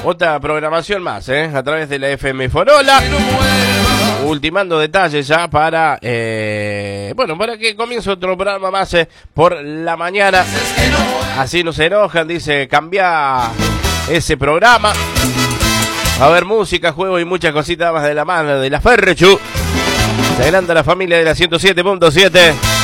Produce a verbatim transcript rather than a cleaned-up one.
Otra programación más, ¿eh? A través de la F M Forola. Ultimando detalles ya para, eh, bueno, para que comience otro programa más eh, por la mañana. Así no se enojan, dice, cambia ese programa. Va a haber música, juego y muchas cositas más de la mano de la Ferrechu. Se adelanta la familia de la ciento siete punto siete.